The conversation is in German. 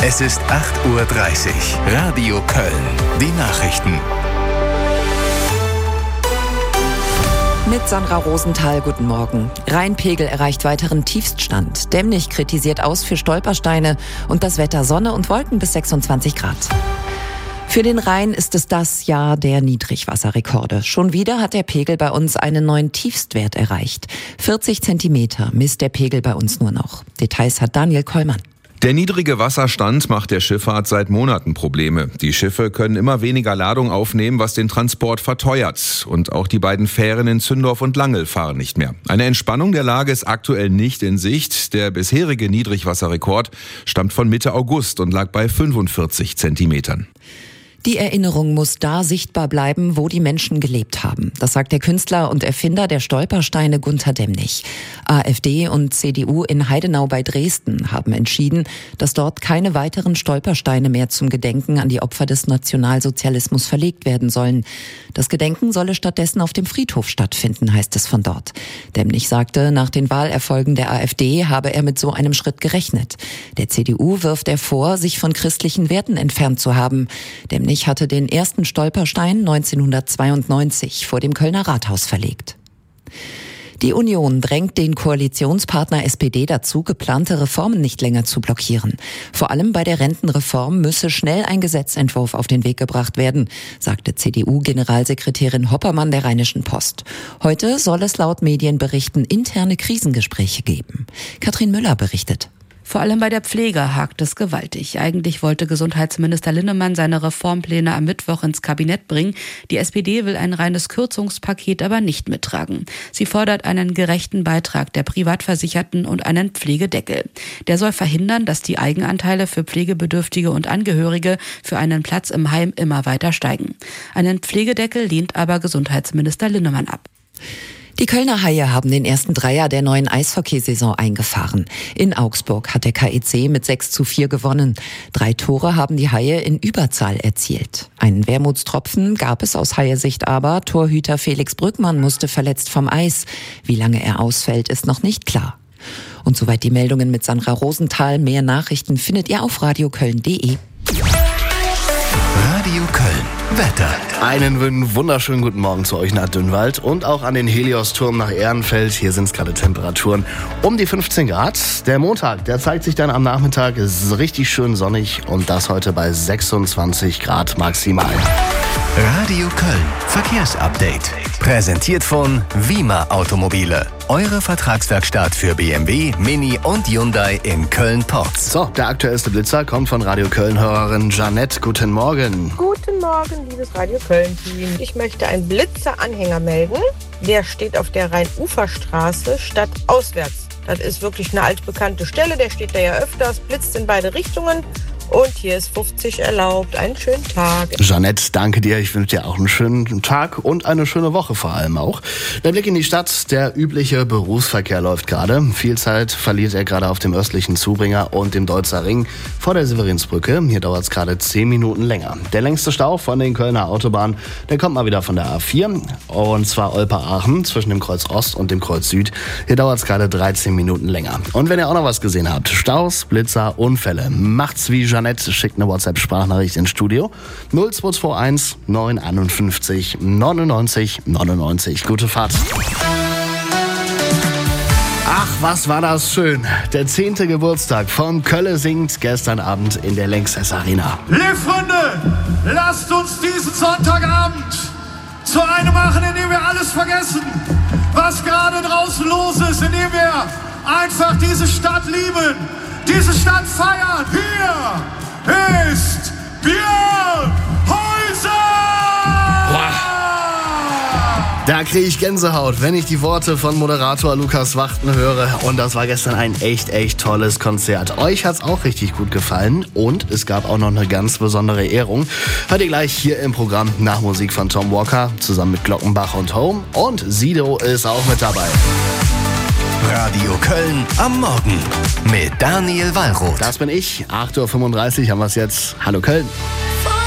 Es ist 8:30 Uhr. Radio Köln. Die Nachrichten. Mit Sandra Rosenthal, guten Morgen. Rheinpegel erreicht weiteren Tiefststand. Demnig kritisiert aus für Stolpersteine und das Wetter Sonne und Wolken bis 26 Grad. Für den Rhein ist es das Jahr der Niedrigwasserrekorde. Schon wieder hat der Pegel bei uns einen neuen Tiefstwert erreicht. 40 Zentimeter misst der Pegel bei uns nur noch. Details hat Daniel Kollmann. Der niedrige Wasserstand macht der Schifffahrt seit Monaten Probleme. Die Schiffe können immer weniger Ladung aufnehmen, was den Transport verteuert. Und auch die beiden Fähren in Zündorf und Langel fahren nicht mehr. Eine Entspannung der Lage ist aktuell nicht in Sicht. Der bisherige Niedrigwasserrekord stammt von Mitte August und lag bei 45 Zentimetern. Die Erinnerung muss da sichtbar bleiben, wo die Menschen gelebt haben. Das sagt der Künstler und Erfinder der Stolpersteine Gunter Demnig. AfD und CDU in Heidenau bei Dresden haben entschieden, dass dort keine weiteren Stolpersteine mehr zum Gedenken an die Opfer des Nationalsozialismus verlegt werden sollen. Das Gedenken solle stattdessen auf dem Friedhof stattfinden, heißt es von dort. Demnig sagte, nach den Wahlerfolgen der AfD habe er mit so einem Schritt gerechnet. Der CDU wirft er vor, sich von christlichen Werten entfernt zu haben. Demnig hatte den ersten Stolperstein 1992 vor dem Kölner Rathaus verlegt. Die Union drängt den Koalitionspartner SPD dazu, geplante Reformen nicht länger zu blockieren. Vor allem bei der Rentenreform müsse schnell ein Gesetzentwurf auf den Weg gebracht werden, sagte CDU-Generalsekretärin Hoppermann der Rheinischen Post. Heute soll es laut Medienberichten interne Krisengespräche geben. Katrin Müller berichtet. Vor allem bei der Pflege hakt es gewaltig. Eigentlich wollte Gesundheitsminister Linnemann seine Reformpläne am Mittwoch ins Kabinett bringen. Die SPD will ein reines Kürzungspaket aber nicht mittragen. Sie fordert einen gerechten Beitrag der Privatversicherten und einen Pflegedeckel. Der soll verhindern, dass die Eigenanteile für Pflegebedürftige und Angehörige für einen Platz im Heim immer weiter steigen. Einen Pflegedeckel lehnt aber Gesundheitsminister Linnemann ab. Die Kölner Haie haben den ersten Dreier der neuen Eishockeysaison eingefahren. In Augsburg hat der KEC mit 6:4 gewonnen. 3 Tore haben die Haie in Überzahl erzielt. Einen Wermutstropfen gab es aus Haie-Sicht aber. Torhüter Felix Brückmann musste verletzt vom Eis. Wie lange er ausfällt, ist noch nicht klar. Und soweit die Meldungen mit Sandra Rosenthal. Mehr Nachrichten findet ihr auf radioköln.de. Radio Köln. Wetter. Einen wunderschönen guten Morgen zu euch nach Dünnwald und auch an den Helios-Turm nach Ehrenfeld. Hier sind es gerade Temperaturen um die 15 Grad. Der Montag, der zeigt sich dann am Nachmittag, ist richtig schön sonnig und das heute bei 26 Grad maximal. Radio Köln. Verkehrsupdate. Präsentiert von Wima Automobile. Eure Vertragswerkstatt für BMW, Mini und Hyundai in Köln-Porz. So, der aktuellste Blitzer kommt von Radio Köln-Hörerin Janette. Guten Morgen. Guten Morgen, liebes Radio Köln-Team. Ich möchte einen Blitzer-Anhänger melden. Der steht auf der Rhein-Ufer-Straße statt auswärts. Das ist wirklich eine altbekannte Stelle. Der steht da ja öfters, blitzt in beide Richtungen. Und hier ist 50 erlaubt. Einen schönen Tag. Jeanette, danke dir. Ich wünsche dir auch einen schönen Tag und eine schöne Woche vor allem auch. Der Blick in die Stadt. Der übliche Berufsverkehr läuft gerade. Viel Zeit verliert er gerade auf dem östlichen Zubringer und dem Deutzer Ring vor der Severinsbrücke. Hier dauert es gerade 10 Minuten länger. Der längste Stau von den Kölner Autobahnen, der kommt mal wieder von der A4. Und zwar Olper-Aachen zwischen dem Kreuz Ost und dem Kreuz Süd. Hier dauert es gerade 13 Minuten länger. Und wenn ihr auch noch was gesehen habt, Staus, Blitzer, Unfälle, macht's wie Jeanette, schickt eine WhatsApp-Sprachnachricht ins Studio. 0221 951 99 99. Gute Fahrt. Ach, was war das schön. Der 10. Geburtstag von Kölle singt gestern Abend in der Lanxess Arena. Liebe Freunde, lasst uns diesen Sonntagabend zu einem machen, in dem wir alles vergessen, was gerade draußen los ist, indem wir einfach diese Stadt lieben, diese Stadt feiern. Hier ist Björn Häuser! Da kriege ich Gänsehaut, wenn ich die Worte von Moderator Lukas Wachten höre. Und das war gestern ein echt tolles Konzert. Euch hat's auch richtig gut gefallen. Und es gab auch noch eine ganz besondere Ehrung. Hört ihr gleich hier im Programm nach Musik von Tom Walker zusammen mit Glockenbach und Home. Und Sido ist auch mit dabei. Radio Köln am Morgen mit Daniel Wallroth. Das bin ich. 8:35 Uhr haben wir es jetzt. Hallo Köln.